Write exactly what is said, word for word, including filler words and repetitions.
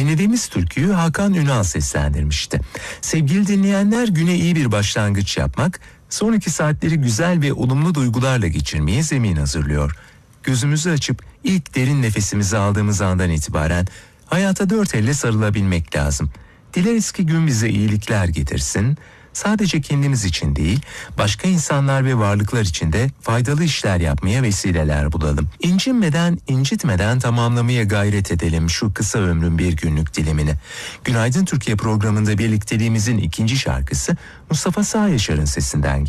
Dinlediğimiz türküyü Hakan Ünal seslendirmişti. Sevgili dinleyenler, güne iyi bir başlangıç yapmak, sonraki saatleri güzel ve olumlu duygularla geçirmeye zemin hazırlıyor. Gözümüzü açıp ilk derin nefesimizi aldığımız andan itibaren hayata dört elle sarılabilmek lazım. Dileriz ki gün bize iyilikler getirsin. Sadece kendimiz için değil, başka insanlar ve varlıklar için de faydalı işler yapmaya vesileler bulalım. İncinmeden, incitmeden tamamlamaya gayret edelim şu kısa ömrün bir günlük dilimini. Günaydın Türkiye programında birlikteliğimizin ikinci şarkısı Mustafa Sağ Yaşar'ın sesinden